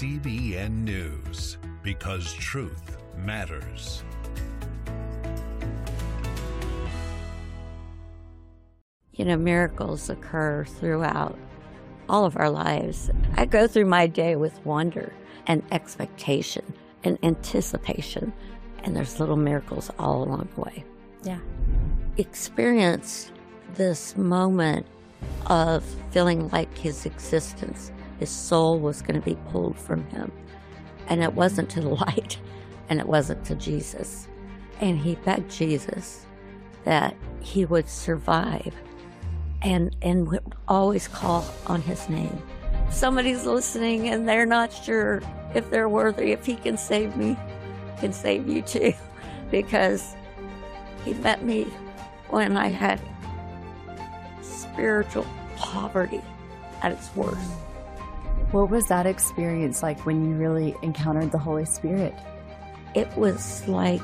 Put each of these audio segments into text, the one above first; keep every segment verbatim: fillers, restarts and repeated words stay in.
C B N News, because truth matters. You know, miracles occur throughout all of our lives. I go through my day with wonder and expectation and anticipation, and there's little miracles all along the way. Yeah. Experience this moment of feeling like his existence, his soul was going to be pulled from him. And it wasn't to the light, and it wasn't to Jesus. And he begged Jesus that he would survive and, and would always call on his name. If somebody's listening and they're not sure if they're worthy, if he can save me, can save you too. Because he met me when I had spiritual poverty at its worst. What was that experience like when you really encountered the Holy Spirit? It was like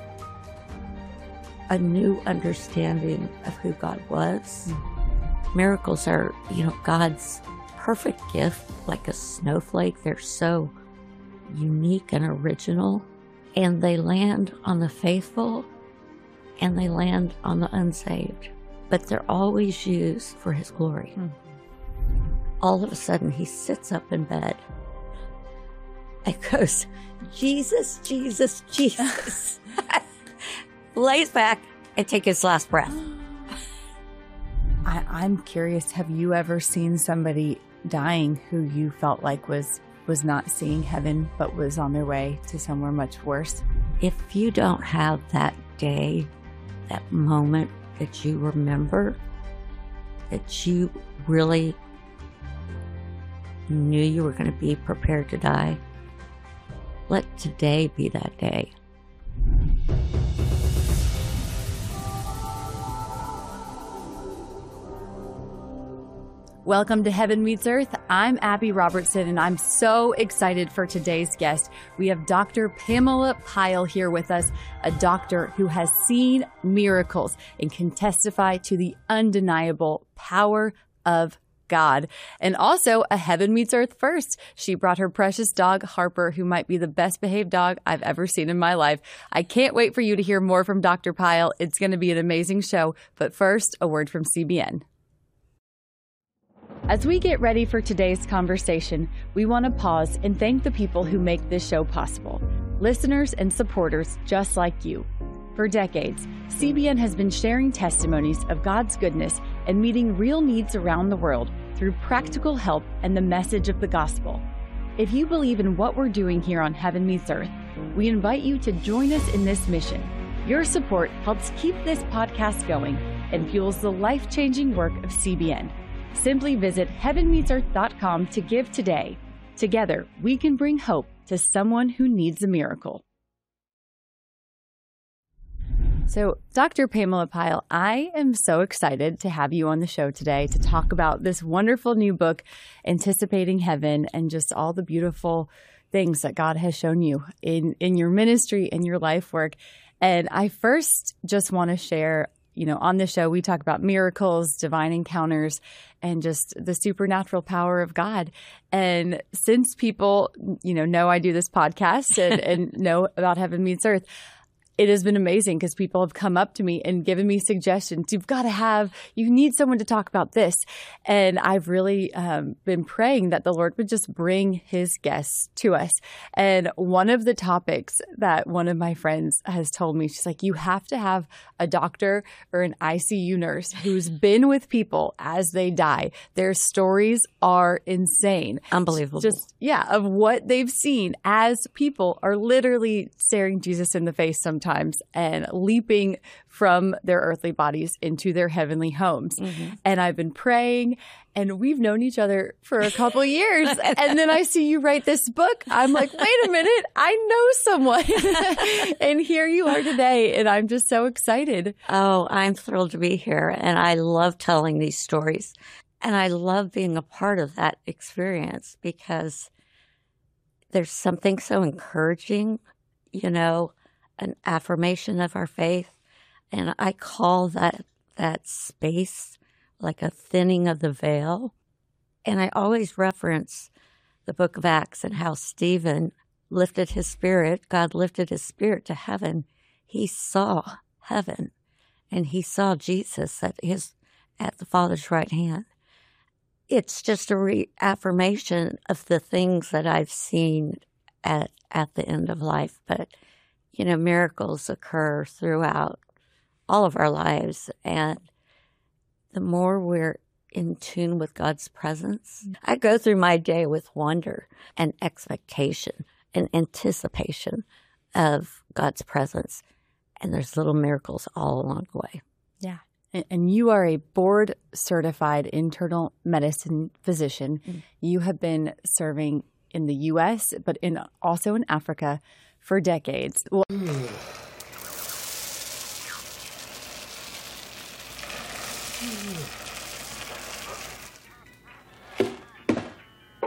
a new understanding of who God was. Mm. Miracles are, you know, God's perfect gift, like a snowflake. They're so unique and original, and they land on the faithful and they land on the unsaved, but they're always used for his glory. Mm. All of a sudden, he sits up in bed and goes, Jesus, Jesus, Jesus. Lays back and takes his last breath. I, I'm curious, have you ever seen somebody dying who you felt like was, was not seeing heaven, but was on their way to somewhere much worse? If you don't have that day, that moment that you remember, that you really knew you were going to be prepared to die, let today be that day. Welcome to Heaven Meets Earth. I'm Abby Robertson, and I'm so excited for today's guest. We have Doctor Pamela Pyle here with us, a doctor who has seen miracles and can testify to the undeniable power of God. And also a Heaven Meets Earth first. She brought her precious dog, Harper, who might be the best behaved dog I've ever seen in my life. I can't wait for you to hear more from Doctor Pyle. It's going to be an amazing show. But first, a word from C B N. As we get ready for today's conversation, we want to pause and thank the people who make this show possible. Listeners and supporters just like you. For decades, C B N has been sharing testimonies of God's goodness and meeting real needs around the world through practical help and the message of the gospel. If you believe in what we're doing here on Heaven Meets Earth, we invite you to join us in this mission. Your support helps keep this podcast going and fuels the life-changing work of C B N. Simply visit heaven meets earth dot com to give today. Together, we can bring hope to someone who needs a miracle. So, Doctor Pamela Pyle, I am so excited to have you on the show today to talk about this wonderful new book, Anticipating Heaven, and just all the beautiful things that God has shown you in, in your ministry and your life work. And I first just want to share, you know, on the show, we talk about miracles, divine encounters, and just the supernatural power of God. And since people, you know, know I do this podcast and, and know about Heaven Meets Earth, it has been amazing because people have come up to me and given me suggestions. You've got to have, you need someone to talk about this. And I've really um, been praying that the Lord would just bring his guests to us. And one of the topics that one of my friends has told me, she's like, you have to have a doctor or an I C U nurse who's been with people as they die. Their stories are insane. Unbelievable. Just, yeah, of what they've seen as people are literally staring Jesus in the face sometimes. And leaping from their earthly bodies into their heavenly homes. Mm-hmm. And I've been praying, and we've known each other for a couple years. And then I see you write this book. I'm like, wait a minute, I know someone. And here you are today, and I'm just so excited. Oh, I'm thrilled to be here, and I love telling these stories. And I love being a part of that experience because there's something so encouraging, you know, an affirmation of our faith. And I call that that space like a thinning of the veil. And I always reference the book of Acts and how Stephen lifted his spirit, God lifted his spirit to heaven. He saw heaven and he saw Jesus at his at the Father's right hand. It's just a reaffirmation of the things that I've seen at at the end of life. But, you know, miracles occur throughout all of our lives. And the more we're in tune with God's presence, I go through my day with wonder and expectation and anticipation of God's presence. And there's little miracles all along the way. Yeah. And you are a board-certified internal medicine physician. Mm. You have been serving in the U S, but in also in Africa for decades. Well,